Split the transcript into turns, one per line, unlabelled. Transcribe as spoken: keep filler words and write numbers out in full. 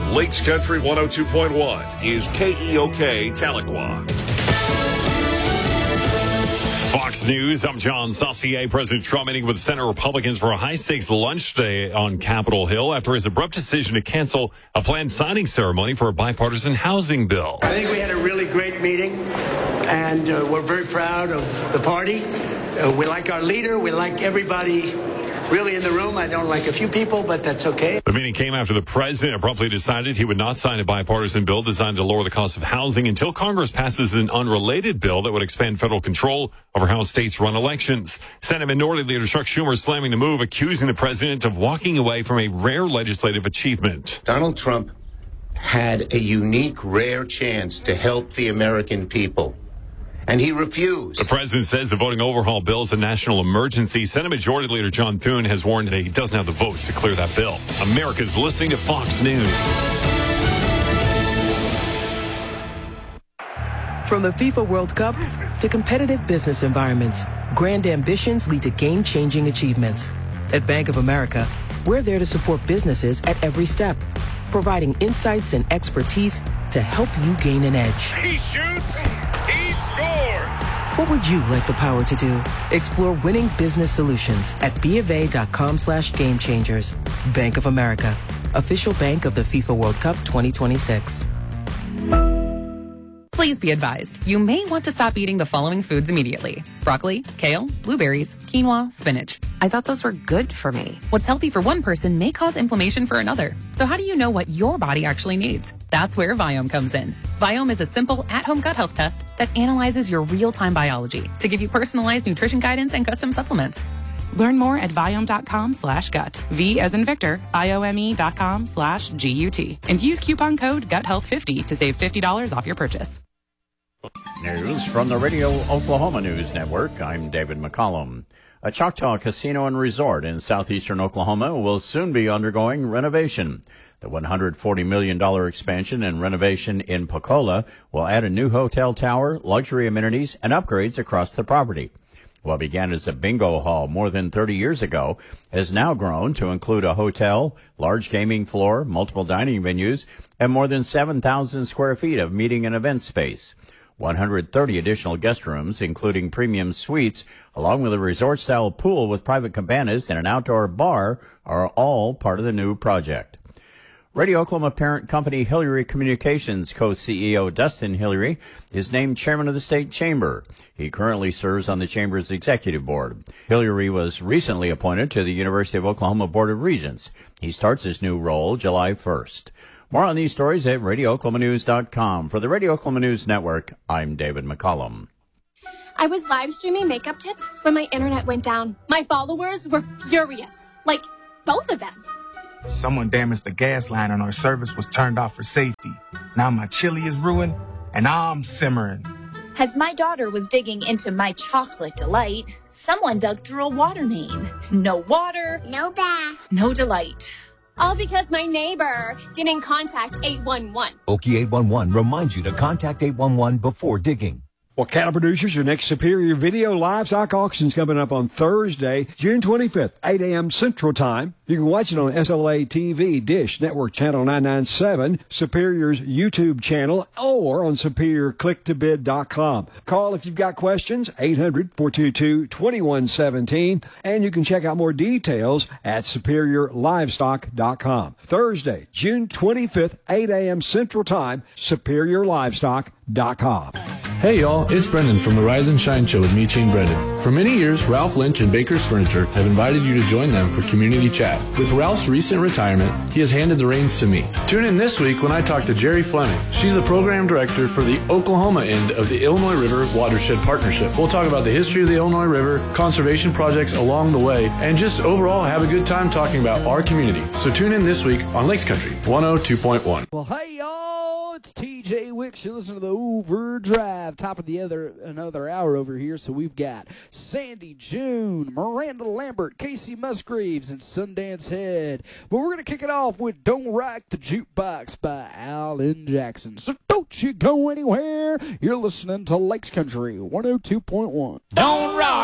Lakes Country one oh two point one is K E O K Tahlequah.
Fox News, I'm John Saucier. President Trump meeting with Senate Republicans for a high-stakes lunch today on Capitol Hill after his abrupt decision to cancel a planned signing ceremony for a bipartisan housing bill.
I think we had a really great meeting, and uh, we're very proud of the party. Uh, we like our leader. We like everybody really in the room. I don't like a few people, but that's okay.
The meeting came after the president abruptly decided he would not sign a bipartisan bill designed to lower the cost of housing until Congress passes an unrelated bill that would expand federal control over how states run elections. Senate Minority Leader Chuck Schumer slamming the move, accusing the president of walking away from a rare legislative achievement.
Donald Trump had a unique, rare chance to help the American people, and he refused.
The president says the voting overhaul bill is a national emergency. Senate Majority Leader John Thune has warned that he doesn't have the votes to clear that bill. America's listening to Fox News.
From the FIFA World Cup to competitive business environments, grand ambitions lead to game-changing achievements. At Bank of America, we're there to support businesses at every step, providing insights and expertise to help you gain an edge.
He shoots, he scores!
What would you like the power to do? Explore winning business solutions at bofa.com slash game changers. Bank of America, official bank of the FIFA World Cup twenty twenty-six.
Please be advised, you may want to stop eating the following foods immediately. Broccoli, kale, blueberries, quinoa, spinach.
I thought those were good for me.
What's healthy for one person may cause inflammation for another. So how do you know what your body actually needs? That's where Viome comes in. Viome is a simple at-home gut health test that analyzes your real-time biology to give you personalized nutrition guidance and custom supplements. Learn more at Viome.com slash gut. V as in Victor, I-O-M-E dot com slash G-U-T. And use coupon code gut health fifty to save fifty dollars off your purchase.
News from the Radio Oklahoma News Network. I'm David McCollum. A Choctaw Casino and Resort in southeastern Oklahoma will soon be undergoing renovation. The one hundred forty million dollars expansion and renovation in Pocola will add a new hotel tower, luxury amenities, and upgrades across the property. What began as a bingo hall more than thirty years ago has now grown to include a hotel, large gaming floor, multiple dining venues, and more than seven thousand square feet of meeting and event space. one hundred thirty additional guest rooms, including premium suites, along with a resort-style pool with private cabanas and an outdoor bar, are all part of the new project. Radio Oklahoma parent company Hillary Communications co-C E O Dustin Hillary is named chairman of the state chamber. He currently serves on the chamber's executive board. Hillary was recently appointed to the University of Oklahoma Board of Regents. He starts his new role July first. More on these stories at radio oklahoma news dot com. For the Radio Oklahoma News Network, I'm David McCollum.
I was live streaming makeup tips when my internet went down. My followers were furious. Like, both of them.
Someone damaged the gas line and our service was turned off for safety. Now my chili is ruined and I'm simmering.
As my daughter was digging into my chocolate delight, someone dug through a water main. No water,
No bath.
no delight.
All because my neighbor didn't contact eight one one.
Okie eight one one reminds you to contact eight one one before digging.
Well, cattle producers, your next Superior Video Livestock Auction's coming up on Thursday, June twenty-fifth, eight a.m. Central Time. You can watch it on S L A T V, Dish Network Channel nine ninety-seven, Superior's YouTube channel, or on superior click to bid dot com. Call if you've got questions, eight hundred, four two two, two one one seven, and you can check out more details at superior livestock dot com. Thursday, June twenty-fifth, eight a.m. Central Time, superior livestock dot com.
Hey y'all, it's Brendan from the Rise and Shine Show with Michi and Brendan. For many years, Ralph Lynch and Baker's Furniture have invited you to join them for community chat. With Ralph's recent retirement, he has handed the reins to me. Tune in this week when I talk to Jerry Fleming. She's the program director for the Oklahoma end of the Illinois River Watershed Partnership. We'll talk about the history of the Illinois River, conservation projects along the way, and just overall have a good time talking about our community. So tune in this week on Lakes Country one oh two point one.
Well, hey y'all, it's T J Wicks. You listen to the Overdrive. Top of the other another hour over here. So we've got Sandy June, Miranda Lambert, Casey Musgraves, and Sundance Head. But we're gonna kick it off with "Don't Rock the Jukebox" by Alan Jackson. So don't you go anywhere. You're listening to Lakes Country one oh two point one.
Don't rock.